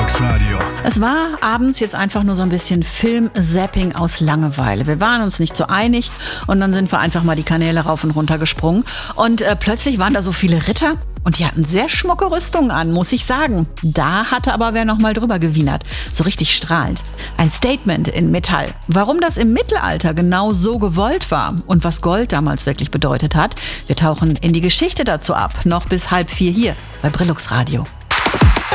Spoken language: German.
Brillux Radio. Es war abends jetzt einfach nur so ein bisschen Film-Zapping aus Langeweile. Wir waren uns nicht so einig und dann sind wir einfach mal die Kanäle rauf und runter gesprungen. Und plötzlich waren da so viele Ritter und die hatten sehr schmucke Rüstungen an, muss ich sagen. Da hatte aber wer noch mal drüber gewienert. So richtig strahlend. Ein Statement in Metall. Warum das im Mittelalter genau so gewollt war und was Gold damals wirklich bedeutet hat, wir tauchen in die Geschichte dazu ab. Noch bis 3:30 hier bei Brillux Radio.